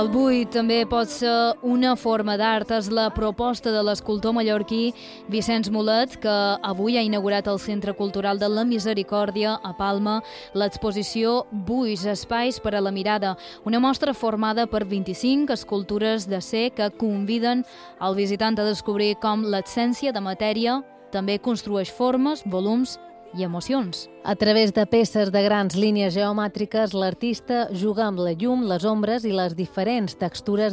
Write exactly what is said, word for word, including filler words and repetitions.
El buit també pot ser una forma d'art. És la proposta de l'escultor mallorquí Vicenç Mulet, que avui ha inaugurat el Centre Cultural de la Misericòrdia a Palma l'exposició Buits, espais per a la mirada, una mostra formada per vint-i-cinc escultures de ser que conviden el visitant a descobrir com l'essència de matèria també construeix formes, volums i emocions. A través de peces de grans línies geomètriques, l'artista juga amb la llum, les ombres i les diferents textures